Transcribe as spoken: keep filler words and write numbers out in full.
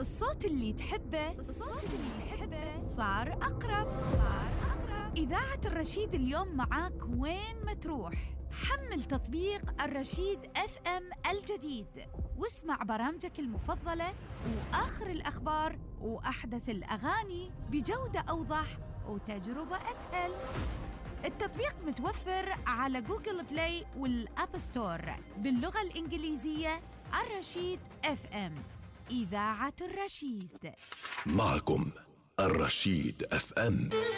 الصوت اللي تحبه الصوت اللي تحبه صار أقرب صار أقرب. إذاعة الرشيد اليوم معاك وين ما تروح. حمل تطبيق الرشيد اف ام الجديد واسمع برامجك المفضلة وآخر الأخبار وأحدث الأغاني بجودة أوضح وتجربة أسهل. التطبيق متوفر على جوجل بلاي والأب ستور باللغة الإنجليزية. الرشيد اف ام، إذاعة الرشيد. معكم الرشيد اف ام.